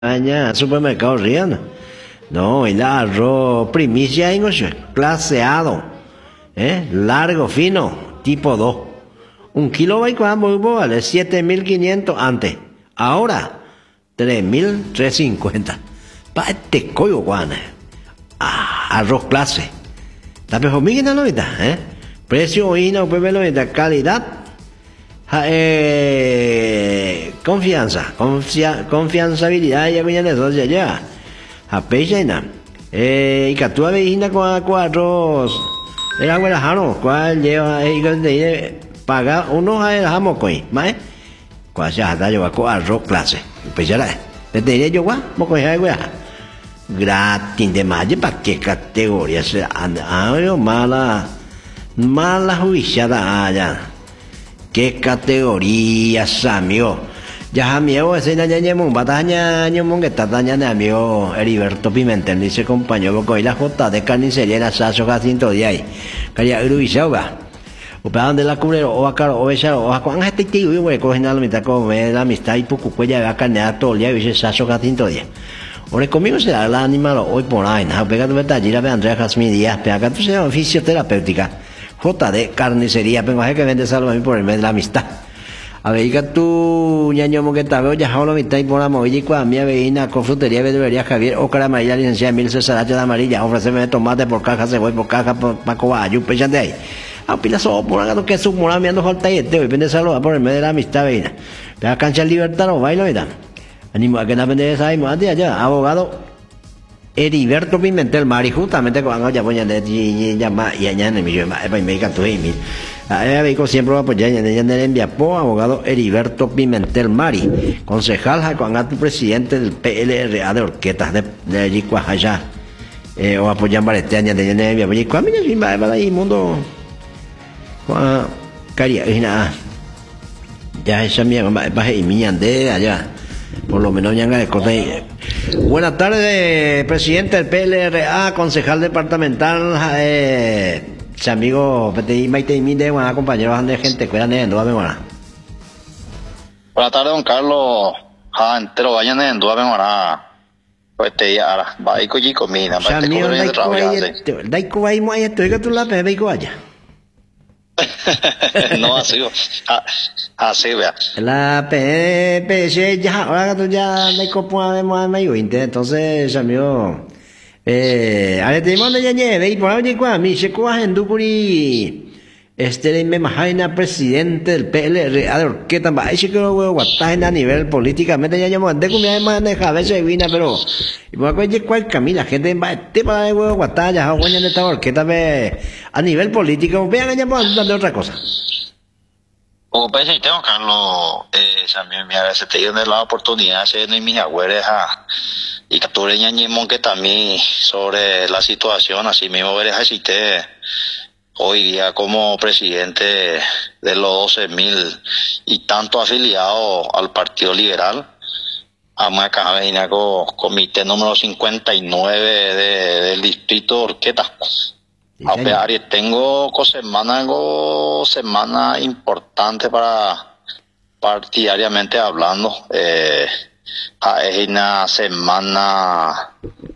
Allá, supermercado Rihanna. No, el arroz primicia claseado, largo, fino, tipo 2. 1 kilo vale 7.500 antes. Ahora, 3.350. Pa este coyo guana. Arroz clase. La mejor mínima novita, Precio y no calidad. Confianza, confianzabilidad ya viene eso ya. A peina. Y que tú veis con arroz. Era buena jano, cuál lleva paga uno a el jamo coi, ¿más? Cuál se ha lleva con arroz clase. Pues ya la. Te diré yo, guau, moco ya, guau. Gratis de más, ¿para qué categoría se anda? Mala juiciada allá. ¿Qué categorías, amigo? Ya amigo, ese ñañemón, batalla ñamón que está dañando amigo Heriberto Pimentel, dice compañero, porque hoy la J de carnicería en Asazo Jacinto de ahí. Caría Uruguayaba. O para donde la cubre, o a caro, o ella, o a cuán este tío, y güey, cogen la mitad como la amistad y poco cuella de carne todo el día, y dice Asazo Jacinto de ahí. Ahora conmigo se da el animal hoy por ahí, ¿no? Pega tu metallera de Andrea Jasmine Díaz, pega acá tu sea fisioterapéutica. J de carnicería, pero que vende salvo a mí por el mes de la amistad. A ver, que tú, ñaño, que te veo, ya jaulo mitad y por la movilla y con mi veína con frutería Bedovería Javier, Ocara Amarilla, licenciada Emil César H. de Amarilla, ofrecerme tomate por caja, cebolla por caja, para cobayo, pechan de ahí. A pilazo, por acá, que su mora, me ando falta y este, hoy vende salvo por el mes de la amistad, veína. Pega cancha libertad, no bailo, ¿verdad? Animo a que no vende esa, allá, abogado. Heriberto Pimentel Mari, justamente cuando ya voy a llamar y añade mi me tu email. A siempre va a apoyar en el enviapo, abogado Heriberto Pimentel Mari, concejal con tu presidente del PLRA de Orquetas de Licuajaya. O apoyan para este año de enviapo. Y cuando me va ahí mundo. Caria, ya esa mía va y mi ande allá. Por lo menos ya de cosas. Buenas tardes, presidente del PLRA, concejal departamental, amigo PTI Maite y Minde, buenas compañeros de gente, cuidan en duda, buenas. Buenas tardes, don Carlos. Entero vayan en duda, buenas. Pues te ahora, va y coyi comida, va amigo, dai kubai mo estoy que tú la bebé y allá. No, así vea. La PPC ya, ahora que tú ya me copo de mayo, entonces, amigo, a ver, te mando ya nieve y por ahí cuando me se coja en Dupuri, me imagina presidente del PLR, a ver, ¿qué tan va? Ese que lo veo guataje a nivel políticamente ya llamo de comida maneja a veces vina, pero y por acá cuál camina gente va este para de huevo guataje ya de esta orquesta a nivel político, vean ella de otra cosa. Como presidente don Carlos, también me había tenido la oportunidad de ser en mis abuelos y capturé ñañemón que también sobre la situación, así mismo veré asiste hoy día como presidente de los 12.000 y tanto afiliados al Partido Liberal. Vamos acá venir con comité número 59 del distrito de Orqueta. Tengo semana importante para partidariamente hablando. Es una semana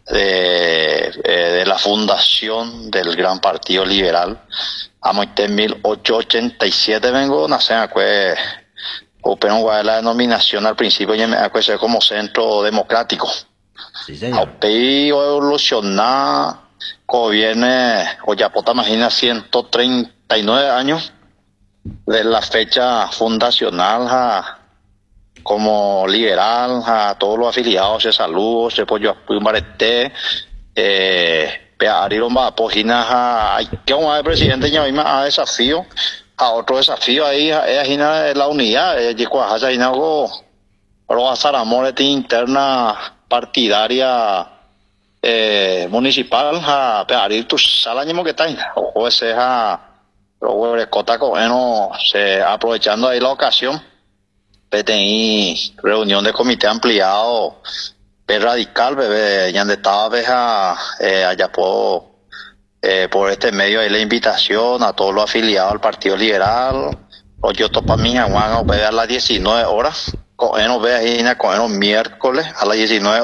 de la fundación del Gran Partido Liberal. En 1887 vengo, nacer pues, la denominación al principio ya me acuerdo como centro democrático. Sí, señor. Evolucionar, viene, Oyapota imagina 139 años de la fecha fundacional como liberal, a todos los afiliados, se saludo, se pollo a Marete, Peariromba, Pojina, que un presidente ya misma a desafío, a otro desafío ahí, es la unidad, Yicuaja, y algo, pero a Saramore interna partidaria municipal, a Pearir tu salaño que está ahí, o ese pero Cotaco, bueno, aprovechando ahí la ocasión. PTI, reunión de comité ampliado, radical, bebé, ya estaba allá por este medio ahí la invitación a todos los afiliados al Partido Liberal, yo topa mi Juan a las 19 horas, Coeno ve ahí, coeno miércoles a las 19